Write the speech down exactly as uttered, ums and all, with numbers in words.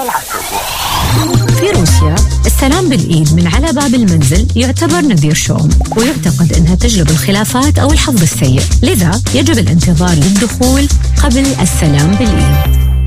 في روسيا السلام بالإيد من على باب المنزل يعتبر نذير شؤم، ويعتقد أنها تجلب الخلافات أو الحظ السيء، لذا يجب الانتظار للدخول قبل السلام بالإيد.